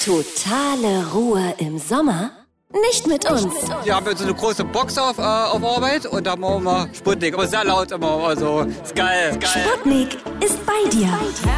Totale Ruhe im Sommer? Nicht mit uns. Wir haben jetzt so eine große Box auf Arbeit und da haben wir immer Sputnik. Aber sehr laut immer. Also, ist geil. Sputnik ist bei dir.